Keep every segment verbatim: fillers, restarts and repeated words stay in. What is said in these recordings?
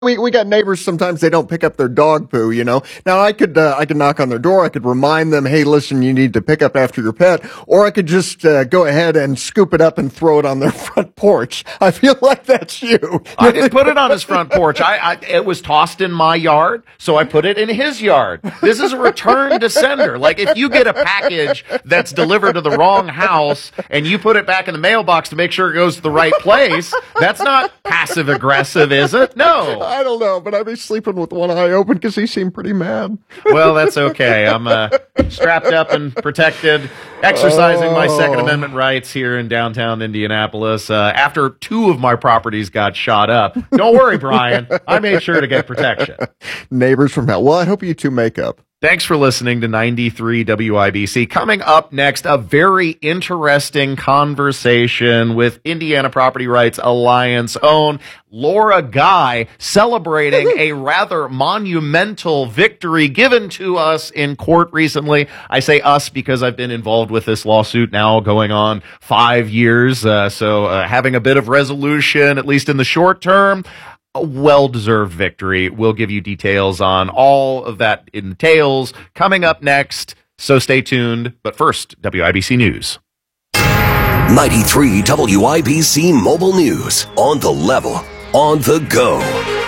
We we got neighbors. Sometimes they don't pick up their dog poo. You know. Now I could uh, I could knock on their door. I could remind them, hey, listen, you need to pick up after your pet, or I could just uh, go ahead and scoop it up and throw it on their front porch. I feel like that's you. I didn't put it on his front porch. I, I it was tossed in my yard, so I put it in his yard. This is a return to sender. Like if you get a package that's delivered to the wrong house and you put it back in the mailbox to make sure it goes to the right place, that's not passive aggressive, is it? No. I don't know, but I'd be sleeping with one eye open because he seemed pretty mad. Well, that's okay. I'm uh, strapped up and protected, exercising oh. my Second Amendment rights here in downtown Indianapolis uh, after two of my properties got shot up. Don't worry, Brian. I made sure to get protection. Neighbors from hell. Well, I hope you two make up. Thanks for listening to ninety-three W I B C. Coming up next, a very interesting conversation with Indiana Property Rights Alliance own Laura Guy, celebrating a rather monumental victory given to us in court recently. I say us because I've been involved with this lawsuit now going on five years. Uh, so uh, having a bit of resolution, at least in the short term. A well-deserved victory. We'll give you details on all of that entails coming up next, so stay tuned. But first, W I B C News. ninety-three W I B C Mobile News. On the level, on the go.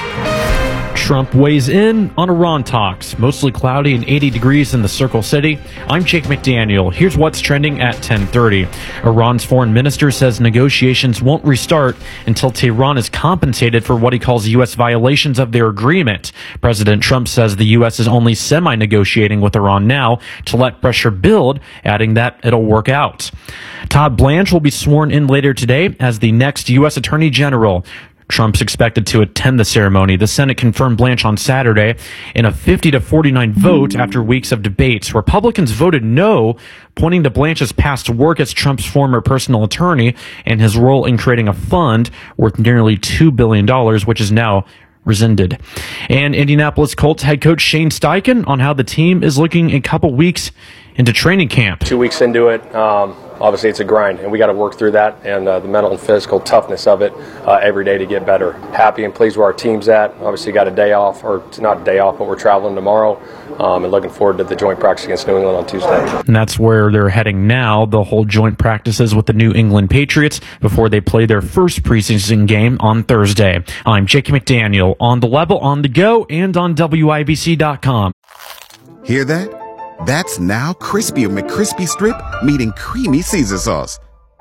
Trump weighs in on Iran talks. Mostly cloudy and eighty degrees in the Circle City. I'm Jake McDaniel. Here's what's trending at ten thirty. Iran's foreign minister says negotiations won't restart until Tehran is compensated for what he calls U S violations of their agreement. President Trump says the U S is only semi-negotiating with Iran now to let pressure build, adding that it'll work out. Todd Blanche will be sworn in later today as the next U S Attorney General. Trump's expected to attend the ceremony. The Senate confirmed Blanche on Saturday in a fifty to forty-nine vote after weeks of debates. Republicans voted no, pointing to Blanche's past work as Trump's former personal attorney and his role in creating a fund worth nearly two billion dollars, which is now rescinded. And Indianapolis Colts head coach Shane Steichen on how the team is looking a couple weeks into training camp. Two weeks into it, um, obviously it's a grind, and we got to work through that and uh, the mental and physical toughness of it uh, every day to get better. Happy and pleased where our team's at. Obviously got a day off, or not a day off, but we're traveling tomorrow um, and looking forward to the joint practice against New England on Tuesday. And that's where they're heading now. They'll hold joint practices with the New England Patriots before they play their first preseason game on Thursday. I'm Jake McDaniel, on the level, on the go, and on W I B C dot com. Hear that? That's now Crispy McCrispy Strip meeting Creamy Caesar Sauce.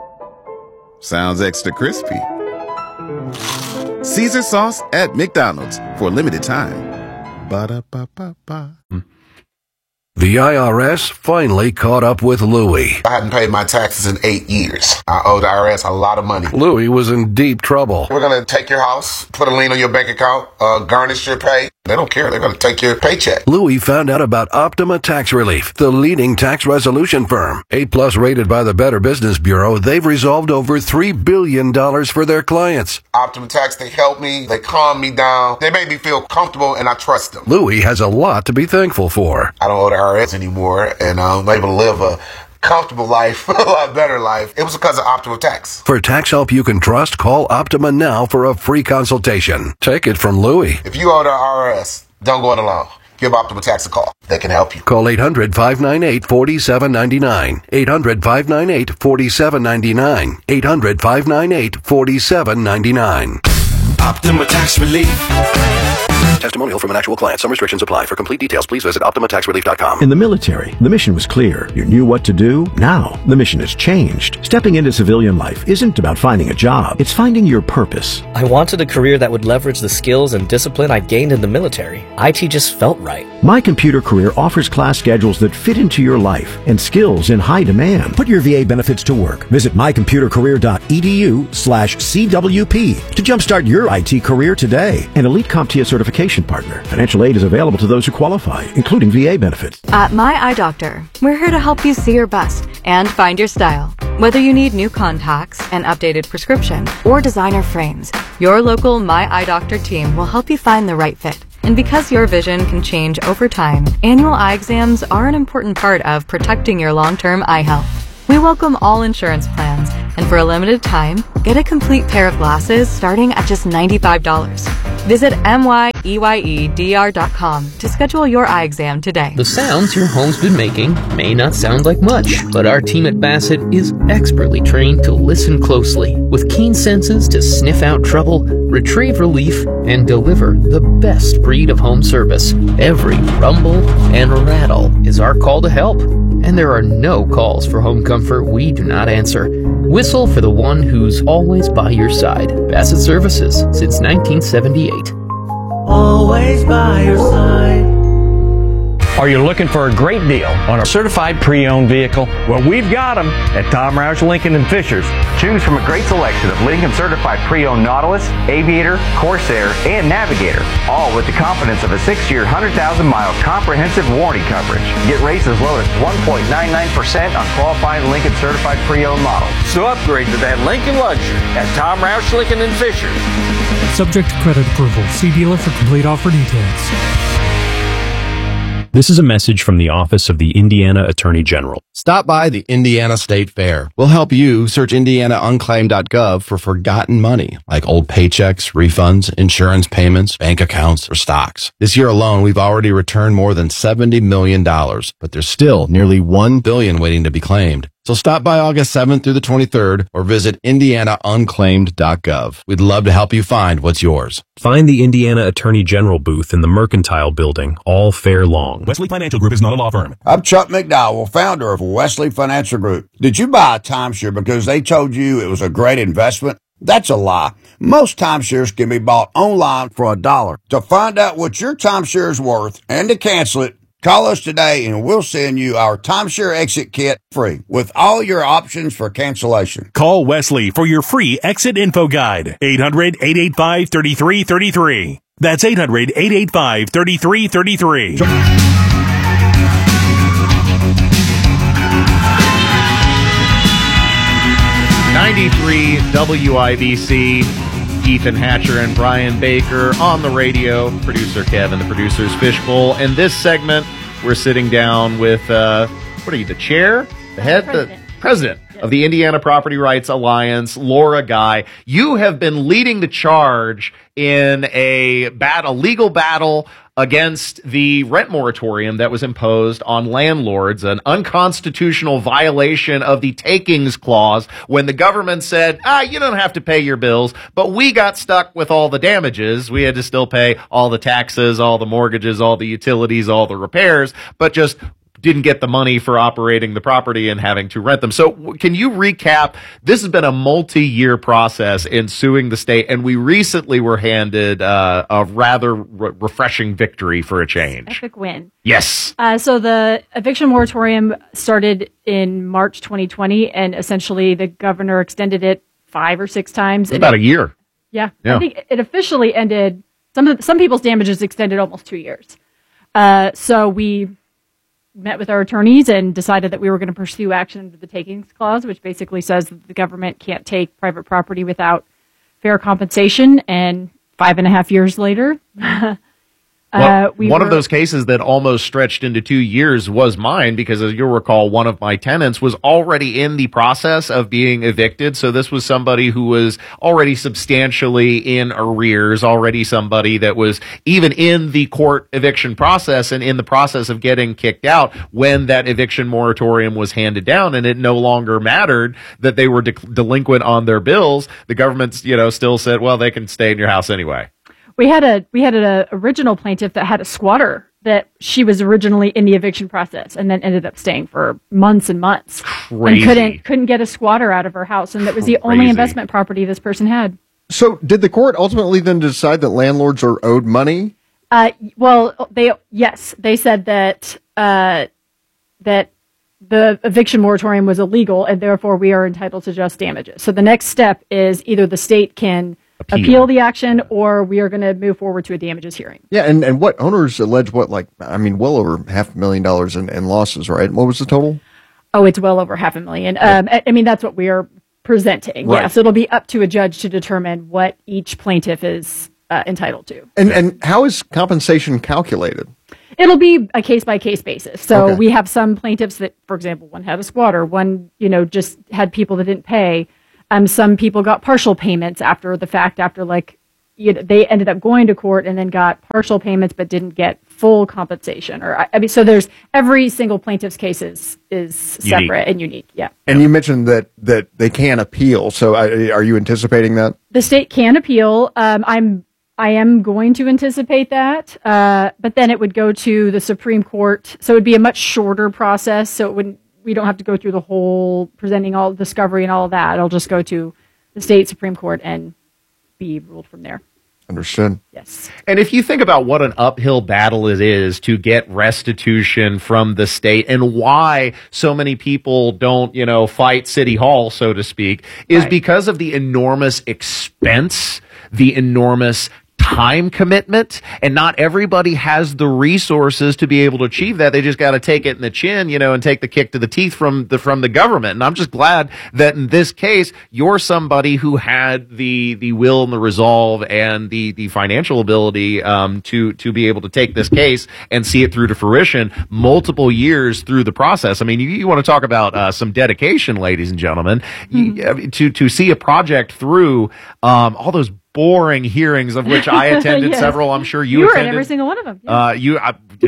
Sounds extra crispy. Caesar Sauce at McDonald's for a limited time. Ba-da-ba-ba-ba. The I R S finally caught up with Louie. I hadn't paid my taxes in eight years. I owe the I R S a lot of money. Louie was in deep trouble. We're going to take your house, put a lien on your bank account, uh, garnish your pay. They don't care. They're going to take your paycheck. Louie found out about Optima Tax Relief, the leading tax resolution firm. A plus rated by the Better Business Bureau, they've resolved over three billion dollars for their clients. Optima Tax, they help me. They calm me down. They make me feel comfortable, and I trust them. Louie has a lot to be thankful for. I don't owe the I R S anymore, and I'm able to live a comfortable life, a lot better life. It was because of Optima Tax. For tax help you can trust, call Optima now for a free consultation. Take it from Louie. If you owe the I R S, don't go it alone. Give Optima Tax a call. They can help you. Call eight hundred, five nine eight, four seven nine nine. eight hundred, five nine eight, four seven nine nine. eight hundred, five nine eight, four seven nine nine. Optima Tax Relief. Testimonial from an actual client. Some restrictions apply. For complete details, please visit Optima Tax Relief dot com. In the military, the mission was clear. You knew what to do. Now, the mission has changed. Stepping into civilian life isn't about finding a job. It's finding your purpose. I wanted a career that would leverage the skills and discipline I gained in the military. I T just felt right. My Computer Career offers class schedules that fit into your life and skills in high demand. Put your V A benefits to work. Visit my computer career dot e d u slash C W P to jumpstart your I T career today. An Elite CompTIA certification partner. Financial aid is available to those who qualify, including V A benefits. At My Eye Doctor, we're here to help you see your best and find your style. Whether you need new contacts, an updated prescription, or designer frames, your local My Eye Doctor team will help you find the right fit. And because your vision can change over time, annual eye exams are an important part of protecting your long-term eye health. We welcome all insurance plans And for a limited time, get a complete pair of glasses starting at just ninety-five dollars. Visit M Y E Y E D R dot com to schedule your eye exam today. The sounds your home's been making may not sound like much, but our team at Bassett is expertly trained to listen closely, with keen senses to sniff out trouble, retrieve relief, and deliver the best breed of home service. Every rumble and rattle is our call to help, and there are no calls for home comfort we do not answer. Whistle for the one who's always by your side. Bassett Services, since nineteen seventy-eight. Always by your side. Are you looking for a great deal on a certified pre-owned vehicle? Well, we've got them at Tom Roush Lincoln and Fishers. Choose from a great selection of Lincoln certified pre-owned Nautilus, Aviator, Corsair, and Navigator, all with the confidence of a six-year, one hundred thousand mile comprehensive warranty coverage. Get rates as low as one point nine nine percent on qualifying Lincoln certified pre-owned models. So upgrade to that Lincoln luxury at Tom Roush Lincoln and Fishers. Subject to credit approval. See dealer for complete offer details. This is a message from the Office of the Indiana Attorney General. Stop by the Indiana State Fair. We'll help you search indiana unclaimed dot gov for forgotten money, like old paychecks, refunds, insurance payments, bank accounts, or stocks. This year alone, we've already returned more than seventy million dollars, but there's still nearly one billion dollars waiting to be claimed. So stop by August seventh through the twenty-third or visit indiana unclaimed dot gov. We'd love to help you find what's yours. Find the Indiana Attorney General booth in the Mercantile Building all fair long. Wesley Financial Group is not a law firm. I'm Chuck McDowell, founder of Wesley Financial Group. Did you buy a timeshare because they told you it was a great investment? That's a lie. Most timeshares can be bought online for a dollar. To find out what your timeshare is worth and to cancel it, call us today and we'll send you our timeshare exit kit free with all your options for cancellation. Call Wesley for your free exit info guide. eight hundred, eight eight five, three three three three. That's eight hundred, eight eight five, three three three three. ninety-three W I B C, Ethan Hatcher and Brian Baker on the radio, producer Kevin, the producer's Fishbowl. In this segment, we're sitting down with, uh, what are you, the chair? The head? The president of the Indiana Property Rights Alliance, Laura Guy. You have been leading the charge in a battle, legal battle against the rent moratorium that was imposed on landlords, an unconstitutional violation of the takings clause when the government said, ah, you don't have to pay your bills, but we got stuck with all the damages. We had to still pay all the taxes, all the mortgages, all the utilities, all the repairs, but just didn't get the money for operating the property and having to rent them. So can you recap? This has been a multi-year process in suing the state, and we recently were handed uh, a rather re- refreshing victory for a change. Epic win. Yes. Uh, so the eviction moratorium started in March twenty twenty, and essentially the governor extended it five or six times. It's about it, a year. Yeah. yeah. I think it officially ended, some of the, some people's damages extended almost two years. Uh, so we met with our attorneys and decided that we were going to pursue action under the takings clause, which basically says that the government can't take private property without fair compensation. And five and a half years later, uh, well, we one were, of those cases that almost stretched into two years was mine because, as you'll recall, one of my tenants was already in the process of being evicted. So this was somebody who was already substantially in arrears, already somebody that was even in the court eviction process and in the process of getting kicked out when that eviction moratorium was handed down, and it no longer mattered that they were de- delinquent on their bills. The government, you know, still said, well, they can stay in your house anyway. We had a we had an original plaintiff that had a squatter that she was originally in the eviction process and then ended up staying for months and months. Crazy. And couldn't couldn't get a squatter out of her house, and that was the Crazy. only investment property this person had. So did the court ultimately then decide that landlords are owed money? Uh, well, they yes, they said that uh, that the eviction moratorium was illegal, and therefore we are entitled to just damages. So the next step is either the state can Appeal. appeal the action, or we are going to move forward to a damages hearing. Yeah, and, and what owners allege what, like, I mean, well over half a million dollars in, in losses, right? What was the total? Oh, it's well over half a million. Um, I, I mean, that's what we are presenting. Right. Yeah, so it'll be up to a judge to determine what each plaintiff is uh, entitled to. And and how is compensation calculated? It'll be a case-by-case basis. So Okay. we have some plaintiffs that, for example, one had a squatter, one, you know, just had people that didn't pay. Um, some people got partial payments after the fact, after like you know, they ended up going to court and then got partial payments but didn't get full compensation. Or I mean, so there's every single plaintiff's case is, is separate Unique. and unique. Yeah. And you mentioned that that they can appeal. So I, are you anticipating that? The state can appeal. Um, I'm I am going to anticipate that, uh, but then it would go to the Supreme Court. So it would be a much shorter process. So it wouldn't. We don't have to go through the whole presenting all discovery and all of that. It'll just go to the state Supreme Court and be ruled from there. Understood. Yes. And if you think about what an uphill battle it is to get restitution from the state and why so many people don't, you know, fight City Hall, so to speak, is Right. because of the enormous expense, the enormous time commitment, and not everybody has the resources to be able to achieve that. They just got to take it in the chin, you know, and take the kick to the teeth from the from the government. And I'm just glad that in this case, you're somebody who had the the will and the resolve and the the financial ability um, to to be able to take this case and see it through to fruition multiple years through the process. I mean, you, you want to talk about uh, some dedication, ladies and gentlemen, mm-hmm. you, to to see a project through um, all those boring hearings of which I attended Yes. several. I'm sure you, You were attended. in every single one of them. Yeah. Uh, you,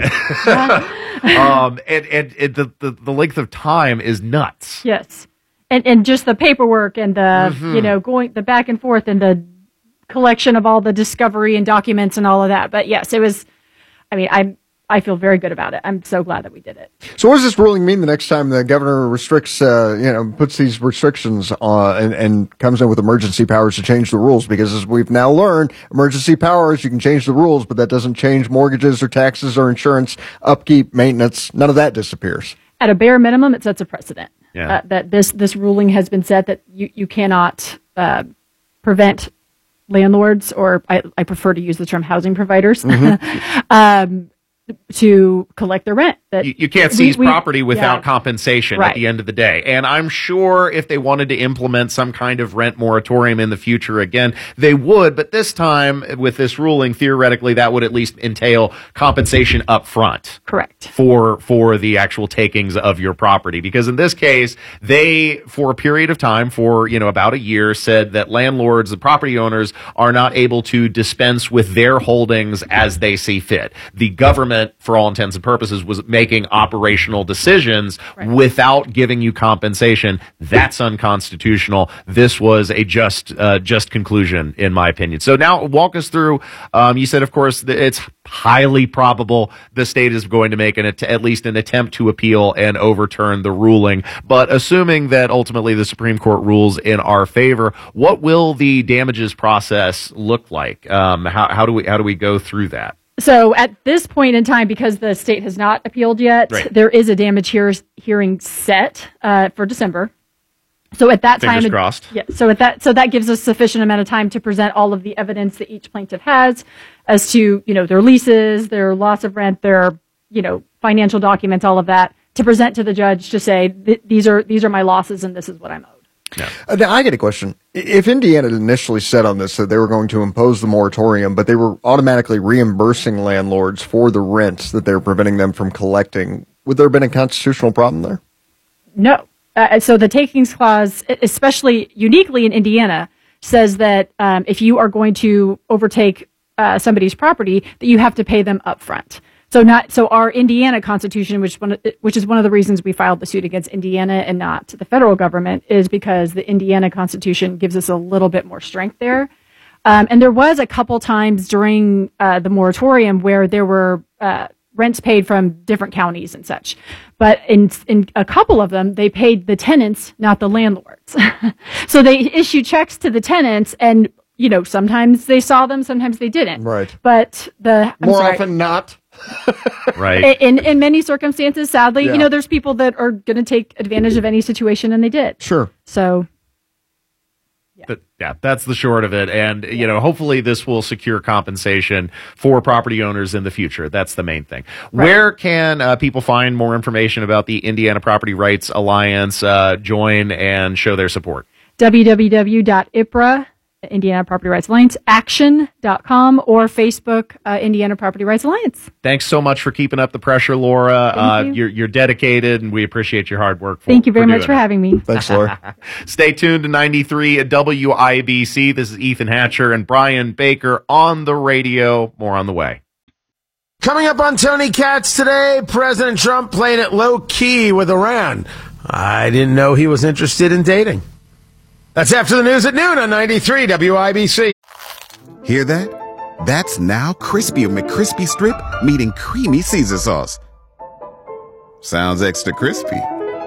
I, um, and, and, and the, the the length of time is nuts. Yes. And and just the paperwork and the Mhm. you know going the back and forth and the collection of all the discovery and documents and all of that. But yes, it was. I mean, I I feel very good about it. I'm so glad that we did it. So what does this ruling mean the next time the governor restricts, uh, you know, puts these restrictions on and, and comes in with emergency powers to change the rules? Because as we've now learned, emergency powers, you can change the rules, but that doesn't change mortgages or taxes or insurance, upkeep, maintenance. None of that disappears. At a bare minimum, it sets a precedent. Yeah. Uh, that this this ruling has been set that you you cannot uh, prevent landlords, or I, I prefer to use the term housing providers, Mhm. um, to collect their rent. That You, you can't we- seize we- property without yeah. compensation Right. at the end of the day. And I'm sure if they wanted to implement some kind of rent moratorium in the future again, they would. But this time, with this ruling, theoretically, that would at least entail compensation up front. Correct. For, for the actual takings of your property. Because in this case, they, for a period of time, for, you know, about a year, said that landlords, the property owners, are not able to dispense with their holdings as they see fit. The government, for all intents and purposes, was making operational decisions without giving you compensation. That's unconstitutional. This was a just uh, just conclusion, in my opinion. So now walk us through. Um, you said, of course, that it's highly probable the state is going to make an att- at least an attempt to appeal and overturn the ruling. But assuming that ultimately the Supreme Court rules in our favor, what will the damages process look like? Um, how, how do we how do we go through that? So at this point in time, because the state has not appealed yet, Right. there is a damage hear- hearing set uh, for December. So at that Fingers time, crossed. yeah. So at that, so that gives us sufficient amount of time to present all of the evidence that each plaintiff has as to you know their leases, their loss of rent, their you know financial documents, all of that, to present to the judge to say th- these are these are my losses and this is what I'm owed. Uh, now, I get a question. If Indiana initially said on this that they were going to impose the moratorium, but they were automatically reimbursing landlords for the rents that they're preventing them from collecting, would there have been a constitutional problem there? No. Uh, so the takings clause, especially uniquely in Indiana, says that um, if you are going to overtake uh, somebody's property, that you have to pay them up front. So not so our Indiana Constitution, which one which is one of the reasons we filed the suit against Indiana and not the federal government, is because the Indiana Constitution gives us a little bit more strength there. Um, and there was a couple times during uh, the moratorium where there were uh, rents paid from different counties and such, but in in a couple of them they paid the tenants, not the landlords. So they issued checks to the tenants, and you know sometimes they saw them, sometimes they didn't. Right. But the I'm More sorry. often not. Right. In in many circumstances, sadly, Yeah. you know, there's people that are going to take advantage of any situation, and they did. Sure. So But yeah, that's the short of it. And, you know, hopefully this will secure compensation for property owners in the future. That's the main thing. Right. Where can uh, people find more information about the Indiana Property Rights Alliance, uh, join and show their support? w w w dot I P R A Indiana Property Rights Alliance, action dot com, or Facebook, uh, Indiana Property Rights Alliance. Thanks so much for keeping up the pressure, Laura. Thank uh, you. You're, you're dedicated, and we appreciate your hard work. For, Thank you very for much doing for it. having me. Thanks, Laura. Stay tuned to ninety-three W I B C. This is Ethan Hatcher and Brian Baker on the radio. More on the way. Coming up on Tony Katz today, President Trump playing it low-key with Iran. I didn't know he was interested in dating. That's after the news at noon on ninety-three W I B C. Hear that? That's now Crispy McCrispy Strip meeting Creamy Caesar Sauce. Sounds extra crispy.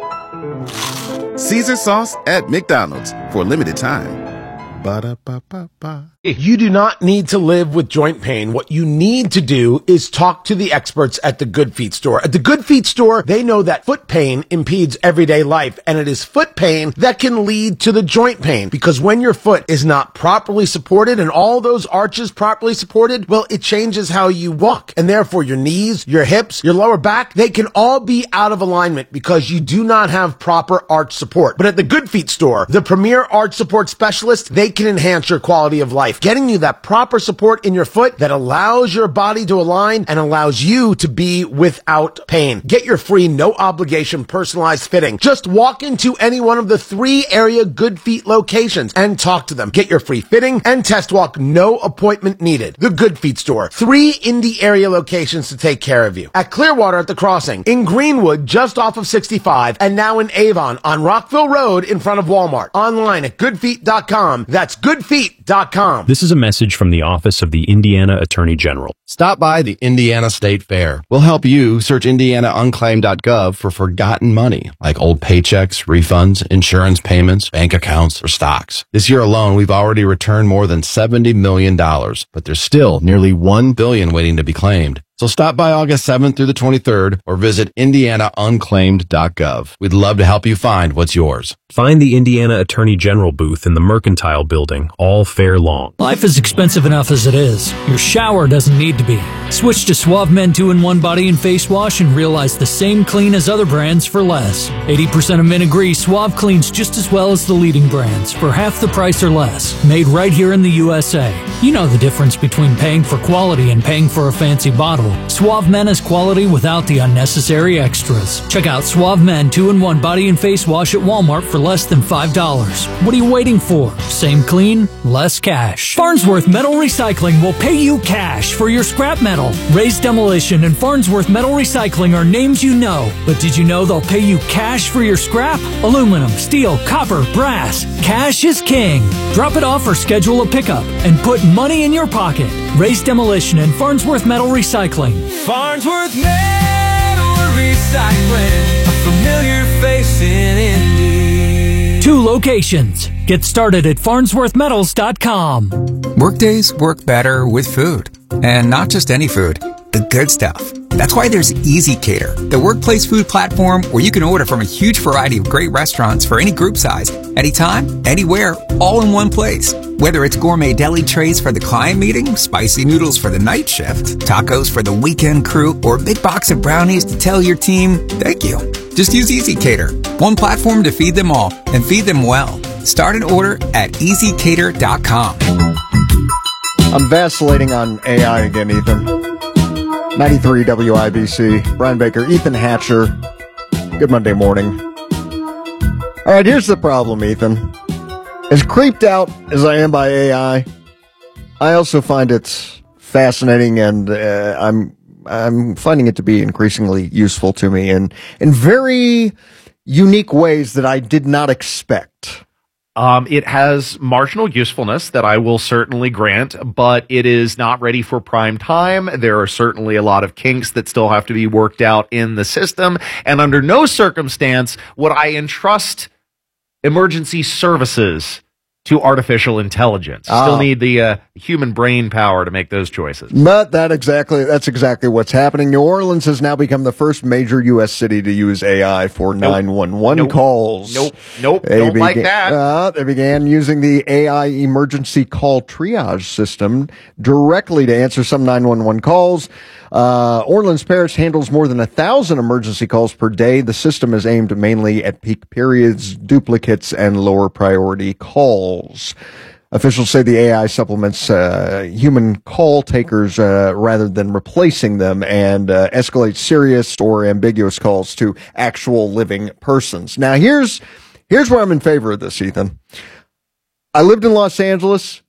Caesar Sauce at McDonald's for a limited time. Ba-da-ba-ba-ba. You do not need to live with joint pain. What you need to do is talk to the experts at the Good Feet store. At the Good Feet store, they know that foot pain impedes everyday life, and it is foot pain that can lead to the joint pain. Because when your foot is not properly supported and all those arches properly supported, well, it changes how you walk. And therefore, your knees, your hips, your lower back, they can all be out of alignment because you do not have proper arch support. But at the Good Feet store, the premier arch support specialist, they can enhance your quality of life, getting you that proper support in your foot that allows your body to align and allows you to be without pain. Get your free, no obligation, personalized fitting. Just walk into any one of the three area Good Feet locations and talk to them. Get your free fitting and test walk, no appointment needed. The Good Feet store. Three Indy area locations to take care of you. At Clearwater at the Crossing, in Greenwood, just off of sixty-five, and now in Avon on Rockville Road in front of Walmart. Online at good feet dot com. That's good feet dot com. This is a message from the Office of the Indiana Attorney General. Stop by the Indiana State Fair. We'll help you search indiana unclaimed dot gov for forgotten money, like old paychecks, refunds, insurance payments, bank accounts, or stocks. This year alone, we've already returned more than seventy million dollars, but there's still nearly one billion dollars waiting to be claimed. So stop by August seventh through the twenty-third or visit indiana unclaimed dot gov. We'd love to help you find what's yours. Find the Indiana Attorney General booth in the Mercantile Building all fair long. Life is expensive enough as it is. Your shower doesn't need to be. Switch to Suave Men two in one Body and Face Wash and realize the same clean as other brands for less. eighty percent of men agree Suave cleans just as well as the leading brands for half the price or less. Made right here in the U S A. You know the difference between paying for quality and paying for a fancy bottle. Suave Men is quality without the unnecessary extras. Check out Suave Men two in one Body and Face Wash at Walmart for less than five dollars. What are you waiting for? Same clean, less cash. Farnsworth Metal Recycling will pay you cash for your scrap metal. Raised Demolition and Farnsworth Metal Recycling are names you know, but did you know they'll pay you cash for your scrap? Aluminum, steel, copper, brass. Cash is king. Drop it off or schedule a pickup and put money in your pocket. Raised Demolition and Farnsworth Metal Recycling. Farnsworth Metal Recycling, a familiar face in Indy. Two locations. Get started at farnsworth metals dot com. Workdays work better with food. And not just any food, the good stuff. That's why there's Easy Cater, the workplace food platform where you can order from a huge variety of great restaurants for any group size, anytime, anywhere, all in one place. Whether it's gourmet deli trays for the client meeting, spicy noodles for the night shift, tacos for the weekend crew, or a big box of brownies to tell your team, thank you. Just use Easy Cater, one platform to feed them all and feed them well. Start an order at easy cater dot com. I'm vacillating on A I again, Ethan. ninety-three W I B C, Brian Baker, Ethan Hatcher. Good Monday morning. All right, here's the problem, Ethan. As creeped out as I am by A I, I also find it fascinating, and uh, I'm I'm finding it to be increasingly useful to me in in very unique ways that I did not expect. Um, it has marginal usefulness that I will certainly grant, but it is not ready for prime time. There are certainly a lot of kinks that still have to be worked out in the system, and under no circumstance would I entrust emergency services to artificial intelligence. Still Ah. need the uh, human brain power to make those choices. But that exactly that's exactly what's happening. New Orleans has now become the first major U S city to use A I for nine one one Nope. calls. Nope. Nope. They Don't like began- that. Uh, they began using the A I emergency call triage system directly to answer some nine one one calls. Uh, Orleans Parish handles more than a thousand emergency calls per day. The system is aimed mainly at peak periods, duplicates, and lower priority calls. Officials say the A I supplements uh, human call takers uh, rather than replacing them, and uh, escalates serious or ambiguous calls to actual living persons. Now, here's here's where I'm in favor of this, Ethan. I lived in Los Angeles.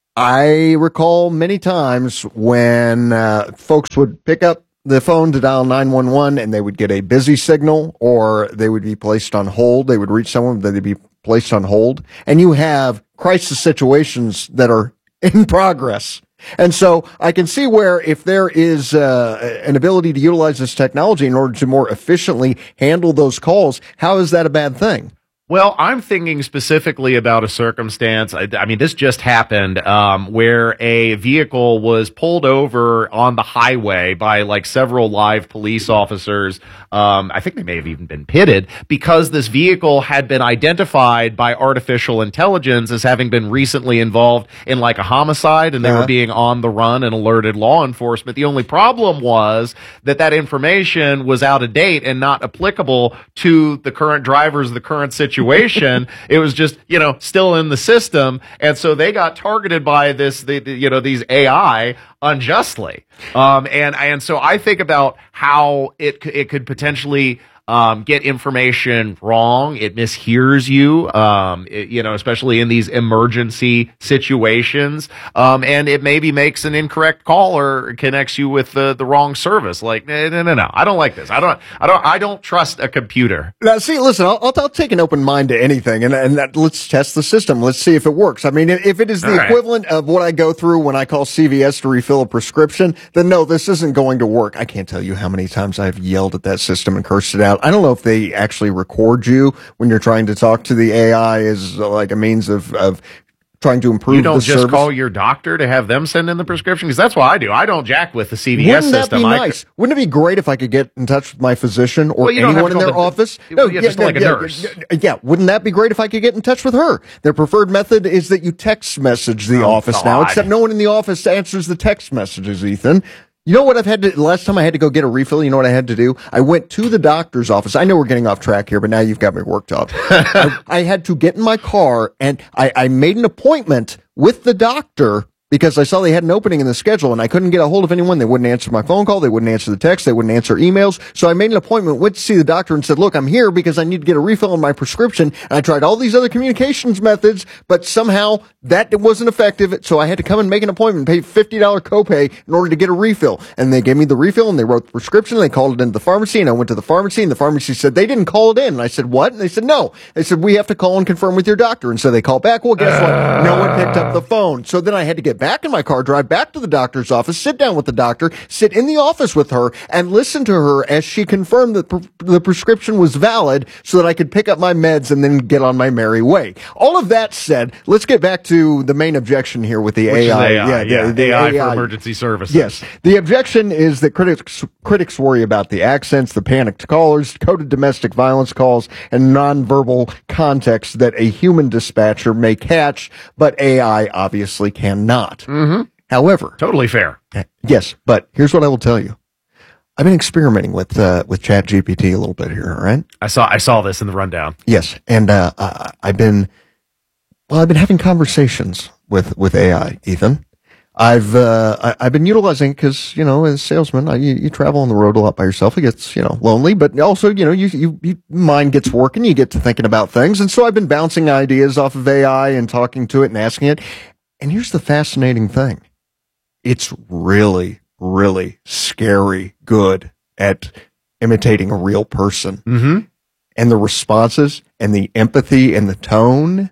I recall many times when uh, folks would pick up the phone to dial nine one one and they would get a busy signal, or they would be placed on hold. They would reach someone, they'd be placed on hold. And you have crisis situations that are in progress. And so I can see where if there is uh, an ability to utilize this technology in order to more efficiently handle those calls, how is that a bad thing? Well, I'm thinking specifically about a circumstance. I, I mean, this just happened um, where a vehicle was pulled over on the highway by like several live police officers. Um, I think they may have even been pitted because this vehicle had been identified by artificial intelligence as having been recently involved in like a homicide, and they Uh-huh. were being on the run and alerted law enforcement. The only problem was that that information was out of date and not applicable to the current drivers of the current situation. Situation. It was just, you know, still in the system. And so they got targeted by this, the, the, you know, these A I unjustly. Um, and, and so I think about how it, c- it could potentially, um, get information wrong. It mishears you, um, it, you know, especially in these emergency situations. Um, and it maybe makes an incorrect call or connects you with the, the wrong service. Like, no, no, no, no. I don't like this. I don't, I don't, I don't trust a computer. Now, see, listen, I'll, I'll, I'll take an open mind to anything, and, and that, let's test the system. Let's see if it works. I mean, if, if it is the All right. equivalent of what I go through when I call C V S to refill a prescription, then no, this isn't going to work. I can't tell you how many times I've yelled at that system and cursed it out. I don't know if they actually record you when you're trying to talk to the A I as uh, like a means of, of trying to improve You don't the just service. call your doctor to have them send in the prescription? Because that's what I do. I don't jack with the C V S Wouldn't that system. be I- nice? Wouldn't it be great if I could get in touch with my physician or Well, you don't have anyone to in their call the- office? Well, yeah, just like a nurse. Yeah, yeah, wouldn't that be great if I could get in touch with her? Their preferred method is that you text message the Oh, office now, God. except no one in the office answers the text messages, Ethan. You know what I've had to, last time I had to go get a refill, you know what I had to do? I went to the doctor's office. I know we're getting off track here, but now you've got me worked up. I, I had to get in my car and I, I made an appointment with the doctor because I saw they had an opening in the schedule and I couldn't get a hold of anyone. They wouldn't answer my phone call. They wouldn't answer the text. They wouldn't answer emails. So I made an appointment, went to see the doctor and said, look, I'm here because I need to get a refill on my prescription. And I tried all these other communications methods, but somehow that wasn't effective. So I had to come and make an appointment, pay fifty dollars copay in order to get a refill. And they gave me the refill and they wrote the prescription. They called it into the pharmacy and I went to the pharmacy and the pharmacy said they didn't call it in. And I said, what? And they said, no. They said, we have to call and confirm with your doctor. And so they called back. Well, guess what? No one picked up the phone. So then I had to get back in my car, drive back to the doctor's office, sit down with the doctor, sit in the office with her, and listen to her as she confirmed that pre- the prescription was valid so that I could pick up my meds and then get on my merry way. All of that said, let's get back to the main objection here with the Which is A I. A I, yeah, the, the A I A I for emergency services. Yes. The objection is that critics critics worry about the accents, the panicked callers, coded domestic violence calls, and nonverbal context that a human dispatcher may catch, but A I obviously cannot. Mm-hmm. However, totally fair. Yes, but here's what I will tell you. I've been experimenting with uh, with Chat G P T a little bit here, all right? I saw I saw this in the rundown. Yes, and uh, I, I've been well. I've been having conversations with with A I, Ethan. I've uh, I, I've been utilizing because you know, as a salesman, I, you, you travel on the road a lot by yourself. It gets you know lonely, but also you know you you, you mind gets working. You get to thinking about things, and so I've been bouncing ideas off of A I and talking to it and asking it. And here's the fascinating thing: it's really, really scary good at imitating a real person. Mm-hmm. And the responses and the empathy and the tone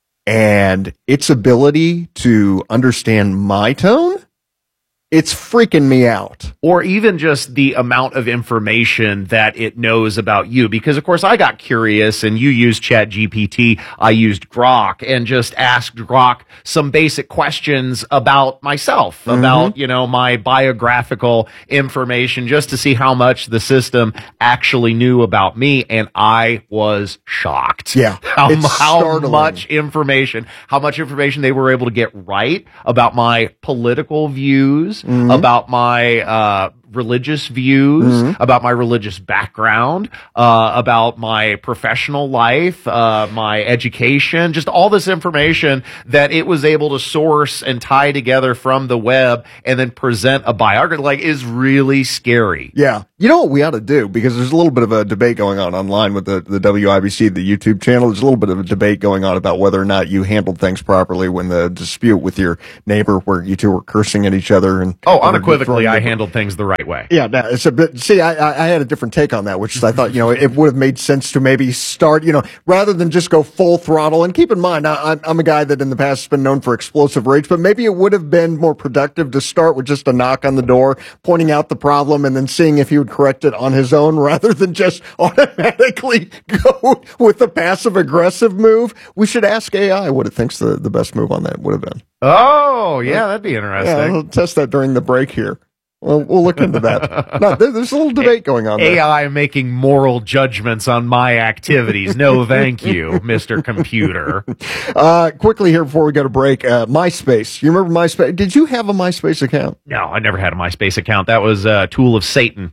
and its ability to understand my tone, it's freaking me out. Or even just the amount of information that it knows about you. Because, of course, I got curious and you used Chat G P T. I used Grok and just asked Grok some basic questions about myself, Mm-hmm. about, you know, my biographical information, just to see how much the system actually knew about me. And I was shocked. Yeah. How, it's how startling. much information, how much information they were able to get right about my political views, Mhm. about my uh, religious views, Mm-hmm. about my religious background, uh, about my professional life, uh, my education, just all this information that it was able to source and tie together from the web and then present a biography, like, is really scary. Yeah. You know what we ought to do? Because there's a little bit of a debate going on online with the, the W I B C, the YouTube channel. There's a little bit of a debate going on about whether or not you handled things properly when the dispute with your neighbor where you two were cursing at each other. And Oh, unequivocally, I handled things the right way. Yeah, no, it's a bit, see, I, I I had a different take on that, which is I thought, you know, it would have made sense to maybe start, you know, rather than just go full throttle. And keep in mind, I, I'm, I'm a guy that in the past has been known for explosive rage, but maybe it would have been more productive to start with just a knock on the door, pointing out the problem, and then seeing if he would correct it on his own rather than just automatically go with the passive aggressive move. We should ask A I what it thinks the, the best move on that would have been. Oh, yeah, that'd be interesting. Yeah, we'll test that during the break here. Well, we'll look into that. No, there, there's a little debate going on there. A I making moral judgments on my activities. No, thank you, Mister Computer. Uh, quickly here before we go to break, uh, MySpace. You remember MySpace? Did you have a MySpace account? No, I never had a MySpace account. That was a tool of Satan.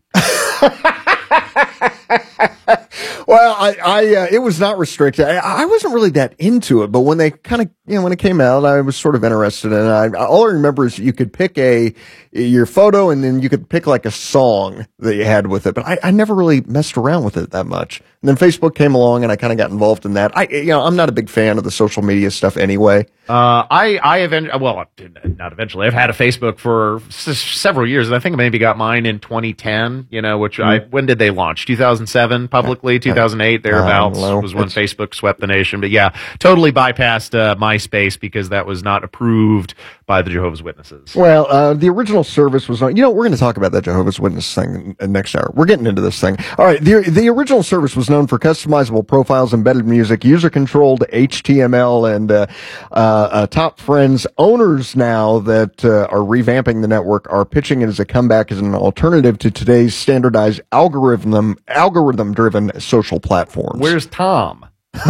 Well, I, I, uh, it was not restricted. I, I wasn't really that into it, but when they kind of, you know, when it came out, I was sort of interested in it. I, all I remember is you could pick a, your photo and then you could pick like a song that you had with it, but I, I never really messed around with it that much. And then Facebook came along and I kind of got involved in that. I, you know, I'm not a big fan of the social media stuff anyway. Uh, I, I event, well, not eventually. I've had a Facebook for s- several years, and I think I maybe got mine in twenty ten. You know, which I when did they launch? two thousand seven publicly, two thousand eight thereabouts was when Facebook swept the nation. But yeah, totally bypassed uh, MySpace because that was not approved by the Jehovah's Witnesses. Well, uh, the original service was on, you know, we're going to talk about that Jehovah's Witness thing uh, next hour. We're getting into this thing. All right. The, the original service was known for customizable profiles, embedded music, user controlled H T M L, and, uh, uh, uh top friends. Owners now that, uh, are revamping the network are pitching it as a comeback as an alternative to today's standardized algorithm, algorithm driven social platforms. Where's Tom?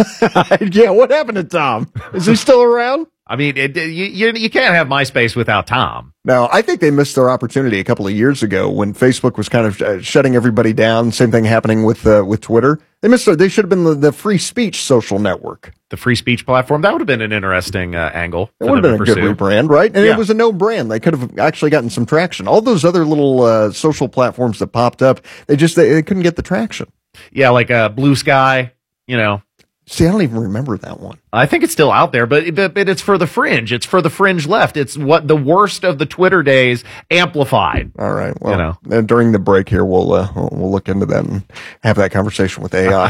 Yeah. What happened to Tom? Is he still around? I mean, it, you, you you can't have MySpace without Tom. No, I think they missed their opportunity a couple of years ago when Facebook was kind of uh, shutting everybody down. Same thing happening with uh, with Twitter. They missed. Their, they should have been the, the free speech social network. The free speech platform. That would have been an interesting uh, angle. It would have been a good rebrand, right? And Yeah. it was a no brand. They could have actually gotten some traction. All those other little uh, social platforms that popped up, they just they, they couldn't get the traction. Yeah, like uh, Blue Sky. You know. See, I don't even remember that one. I think it's still out there, but, but, but it's for the fringe. It's for the fringe left. It's what the worst of the Twitter days amplified. All right. Well, You know. uh, during the break here, we'll, uh, we'll we'll look into that and have that conversation with A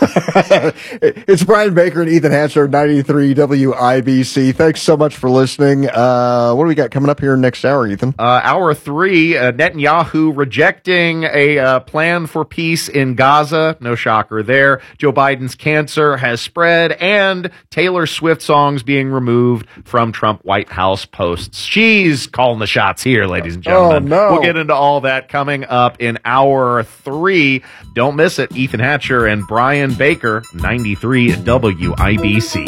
I. It's Brian Baker and Ethan Hatcher, ninety-three W I B C. Thanks so much for listening. Uh, what do we got coming up here next hour, Ethan? Uh, hour three, uh, Netanyahu rejecting a uh, plan for peace in Gaza. No shocker there. Joe Biden's cancer has spread, and Taylor Swift songs being removed from Trump White House posts. She's calling the shots here, ladies and gentlemen. Oh, no. We'll get into all that coming up in hour three. Don't miss it. Ethan Hatcher and Brian Baker, ninety-three W I B C.